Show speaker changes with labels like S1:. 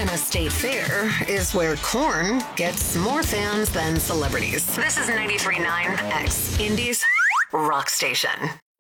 S1: Montana State Fair is where corn gets more fans than celebrities. This is 93.9 X Indies Rock Station.